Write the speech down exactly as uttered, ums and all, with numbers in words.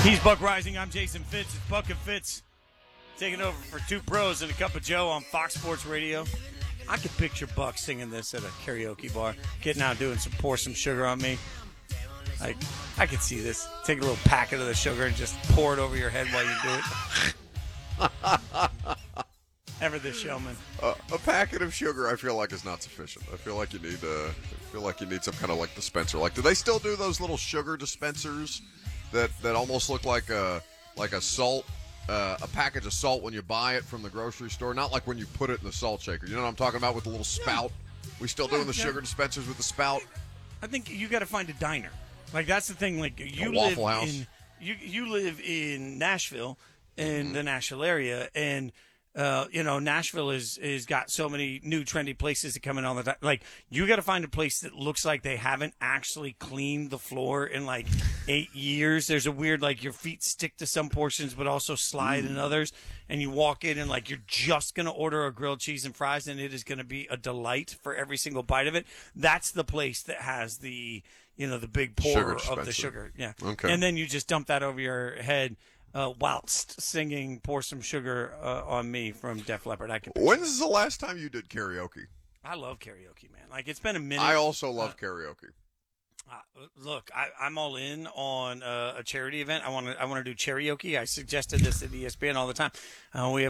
He's Buck Rising. I'm Jason Fitz. It's Buck and Fitz taking over for Two Pros and a Cup of Joe on Fox Sports Radio. I could picture Buck singing this at a karaoke bar, getting out doing some Pour Some Sugar on Me. Like, I could see this. Take a little packet of the sugar and just pour it over your head while you do it. Ever this showman. Uh, a packet of sugar, I feel like, is not sufficient. I feel like you need, uh, I feel like you need some kind of like dispenser. Like, do they still do those little sugar dispensers that that almost look like a like a salt, uh, a package of salt when you buy it from the grocery store? Not like when you put it in the salt shaker. You know what I'm talking about with the little spout? We still Yeah, doing the yeah. sugar dispensers with the spout? I think you got to find a diner. Like, that's the thing. Like, you A live Waffle House. in you you live in Nashville, in Mm-hmm. the Nashville area, and uh, you know Nashville is is got so many new trendy places that come in all the time. Like, you got to find a place that looks like they haven't actually cleaned the floor in like eight years. There's a weird, like, your feet stick to some portions, but also slide in others. And you walk in and, like, you're just gonna order a grilled cheese and fries, and it is gonna be a delight for every single bite of it. That's the place that has the you know the big pour Sugar of the dispenser. sugar. Yeah. Okay. And then you just dump that over your head uh, whilst singing "Pour Some Sugar uh, on Me" from Def Leppard. I can. When's the last time you did karaoke? I love karaoke, man. Like, it's been a minute. I also love karaoke. Uh, look, I, I'm all in on uh, a charity event. I want to. I want to do karaoke. I suggested this at E S P N all the time. Uh, we have